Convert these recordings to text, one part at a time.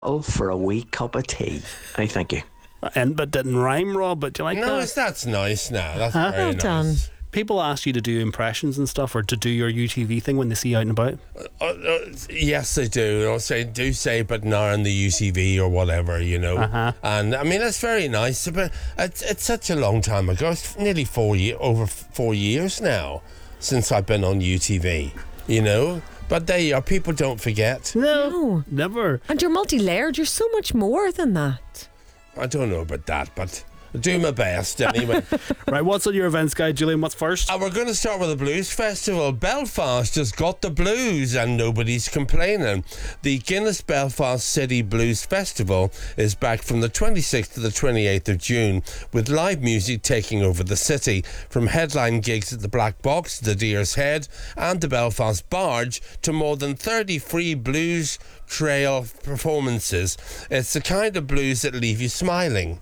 For a wee cup of tea. I thank you. And but didn't rhyme, Rob. But do you like No, that? that's nice now. That's Huh? very Well done. nice. People ask you to do impressions and stuff, or to do your UTV thing when they see you out and about. Yes, they do. Do say, but now in the UCV or whatever, you know. And I mean, it's very nice. But it's such a long time ago. It's nearly over 4 years now since I've been on UTV. You know. But there you are. People don't forget. No. Never. And you're multi-layered. You're so much more than that. I don't know about that, but I'll do my best anyway. Right, what's on your events guide, Julian? What's first? We're going to start with the Blues Festival. Belfast has got the blues and nobody's complaining. The Guinness Belfast City Blues Festival is back from the 26th to the 28th of June, with live music taking over the city, from headline gigs at the Black Box, the Deer's Head and the Belfast Barge, to more than 30 free blues trail performances. It's the kind of blues that leave you smiling.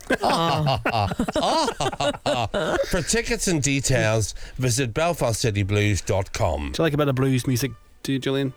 For tickets and details, visit belfastcityblues.com. Do you like a bit of blues music, do you, Julian?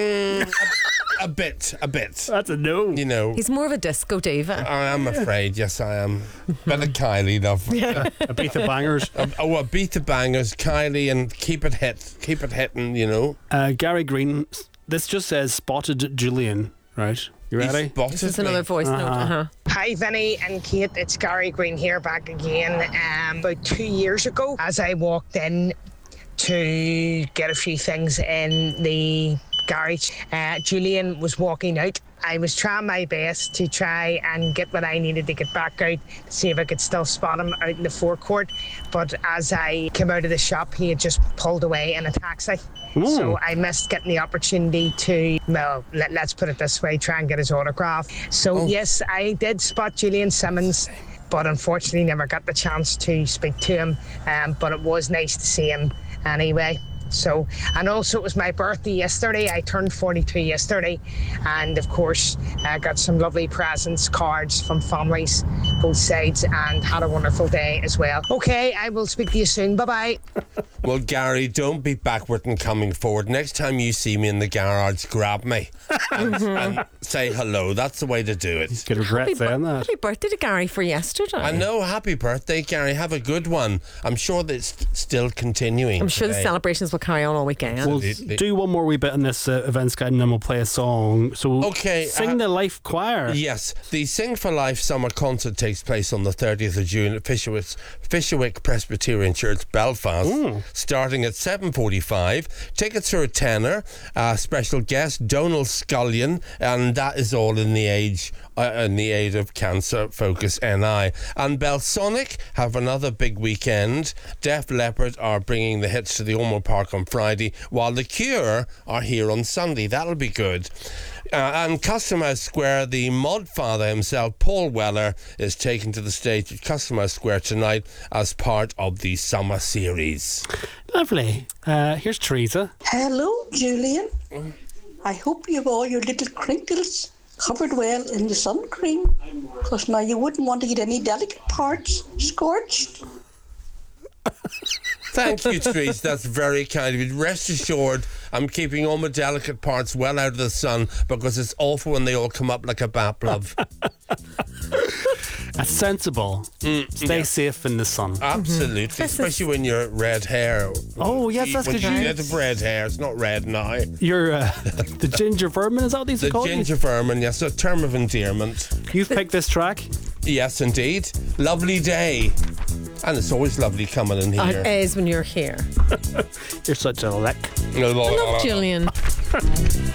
A bit. That's a no. You know, He's more of a disco diva. I am afraid, yes I am. Bit of Kylie, love. Ibiza bangers. Beat the bangers, Kylie, and keep it hitting, you know. Gary Green, this just says spotted Julian, right? You ready? This is another voice note. Hi Vinny and Kate, it's Gary Green here back again. About 2 years ago, as I walked in to get a few things in the garage, Julian was walking out. I was trying my best to try and get what I needed to get back out to see if I could still spot him out in the forecourt. But as I came out of the shop, he had just pulled away in a taxi. So I missed getting the opportunity to, well, let's put it this way, try and get his autograph. So yes, I did spot Julian Simmons, but unfortunately never got the chance to speak to him. But it was nice to see him anyway. So, and also it was my birthday yesterday. I turned 42 yesterday, and of course I got some lovely presents, cards from families, both sides, and had a wonderful day as well. Okay, I will speak to you soon. Bye-bye. Well, Gary, don't be backward and coming forward. Next time you see me in the garage, grab me and say hello. That's the way to do it. You could regret saying that. Happy birthday to Gary for yesterday. I know. Happy birthday, Gary. Have a good one. I'm sure that it's still continuing. I'm sure the today. celebrations will carry on all weekend. We'll do one more wee bit in this events guide and then we'll play a song. So Okay, sing the Life Choir. Yes, the Sing for Life summer concert takes place on the 30th of June at Fisherwick Presbyterian Church, Belfast, starting at 7:45. Tickets are a tenner. Special guest Donal Scullion, and that is all in the aid of Cancer Focus NI. And Belsonic have another big weekend. Def Leppard are bringing the hits to the Ormeau Park on Friday, while The Cure are here on Sunday. That'll be good. And Custom House Square, the Modfather himself, Paul Weller, is taken to the stage at Custom House Square tonight as part of the summer series. Lovely. Here's Teresa. Hello, Julian. I hope you have all your little crinkles covered well in the sun cream, because now you wouldn't want to get any delicate parts scorched. Thank you, Teresa. That's very kind of you. Rest assured, I'm keeping all my delicate parts well out of the sun, because it's awful when they all come up like a bap, love. That's sensible. Stay safe in the sun. Absolutely, especially when you're red hair. Oh, yes, that's when good. you get red hair, it's not red now. You're the ginger vermin, is that what these are The called? ginger vermin, yes, a term of endearment. You've picked this track. Yes, indeed. Lovely day. And it's always lovely coming in here. It is when you're here. You're such a lick. I love Julian.